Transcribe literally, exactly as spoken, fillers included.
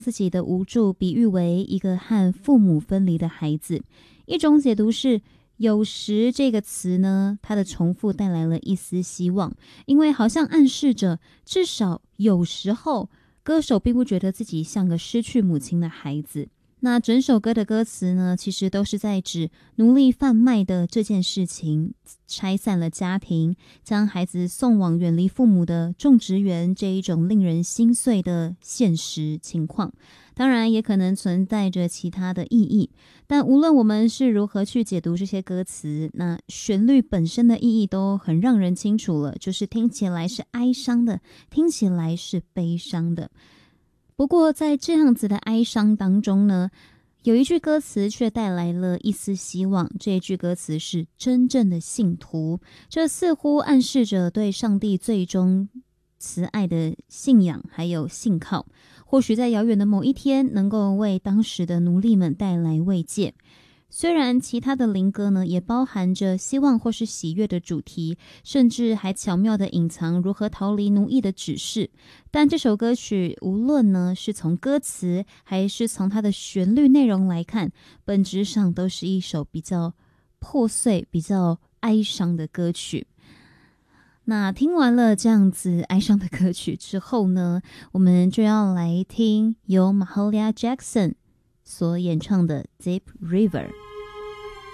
自己的无助比喻为一个和父母分离的孩子。一种解读是，有时这个词呢，它的重复带来了一丝希望，因为好像暗示着至少有时候歌手并不觉得自己像个失去母亲的孩子。那整首歌的歌词呢，其实都是在指奴隶贩卖的这件事情，拆散了家庭，将孩子送往远离父母的种植园，这一种令人心碎的现实情况。当然也可能存在着其他的意义，但无论我们是如何去解读这些歌词，那旋律本身的意义都很让人清楚了，就是听起来是哀伤的，听起来是悲伤的。不过在这样子的哀伤当中呢，有一句歌词却带来了一丝希望，这一句歌词是真正的信徒，这似乎暗示着对上帝最终慈爱的信仰还有信靠，或许在遥远的某一天能够为当时的奴隶们带来慰藉。虽然其他的灵歌呢也包含着希望或是喜悦的主题，甚至还巧妙地隐藏如何逃离奴役的指示，但这首歌曲无论呢是从歌词还是从它的旋律内容来看，本质上都是一首比较破碎比较哀伤的歌曲。那听完了这样子哀伤的歌曲之后呢，我们就要来听由 Mahalia Jackson 所演唱的 Deep River。